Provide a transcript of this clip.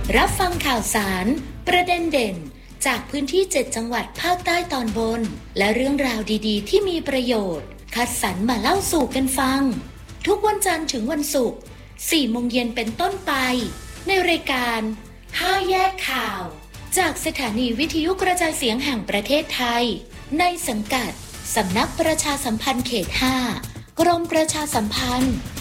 รับฟังข่าวสารประเด็นเด่นจากพื้นที่7จังหวัดภาคใต้ตอนบนและเรื่องราวดีๆที่มีประโยชน์คัดสรรมาเล่าสู่กันฟังทุกวันจันทร์ถึงวันศุกร์ 4 โมงเย็นเป็นต้นไปในรายการ5แยกข่าวจากสถานีวิทยุกระจายเสียงแห่งประเทศไทยในสังกัดสำนักประชาสัมพันธ์เขต 5 กรมประชาสัมพันธ์